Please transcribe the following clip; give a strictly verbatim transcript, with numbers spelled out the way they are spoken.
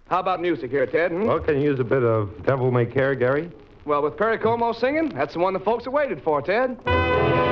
How about music here, Ted? Hmm? Well, can you use a bit of Devil May Care, Gary? Well, with Perry Como singing, that's the one the folks are waiting for, Ted.